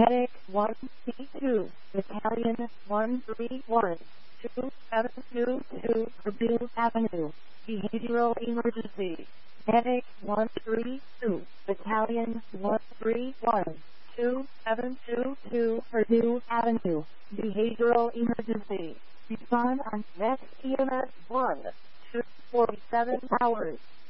Medic 1C2, Battalion 131, 2722, Purdue Avenue, Behavioral Emergency. Medic 132, Battalion 131, 2722, Purdue Avenue, Behavioral Emergency. Respond on next EMS 1, 247 hours.